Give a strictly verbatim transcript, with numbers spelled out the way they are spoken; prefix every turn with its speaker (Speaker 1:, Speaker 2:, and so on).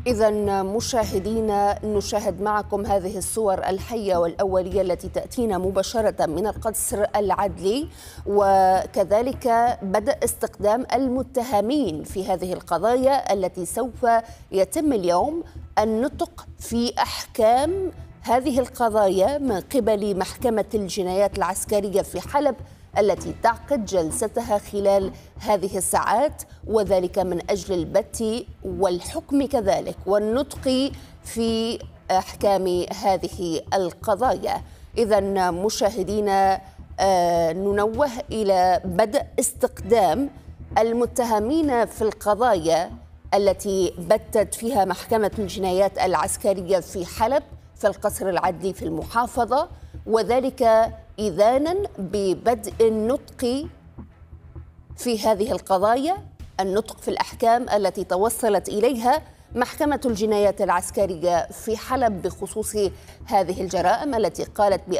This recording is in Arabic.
Speaker 1: إذا مشاهدينا، نشاهد معكم هذه الصور الحية والأولية التي تأتينا مباشرة من القصر العدلي، وكذلك بدأ استقدام المتهمين في هذه القضايا التي سوف يتم اليوم النطق في أحكام هذه القضايا من قبل محكمة الجنايات العسكرية في حلب التي تعقد جلستها خلال هذه الساعات، وذلك من أجل البت والحكم كذلك والنطق في أحكام هذه القضايا. إذن مشاهدينا، ننوه إلى بدء استقدام المتهمين في القضايا التي بتت فيها محكمة الجنايات العسكرية في حلب في القصر العدلي في المحافظة، وذلك إذانا ببدء النطق في هذه القضايا، النطق في الأحكام التي توصلت إليها محكمة الجنايات العسكرية في حلب بخصوص هذه الجرائم التي قالت